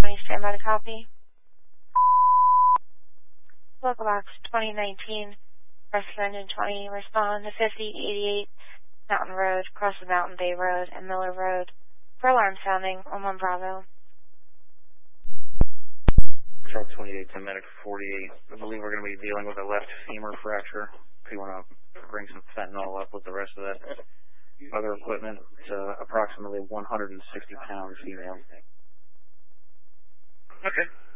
stand by to copy. Local box 2019, Rescue Engine 20, respond to 5088 Mountain Road, across the Mountain Bay Road and Miller Road. For alarm sounding, 11 Bravo. Truck 28 to Medic 48. I believe we're going to be dealing with a left femur fracture. If you want to bring some fentanyl up with the rest of that other equipment, it's approximately 160 pounds female. Okay.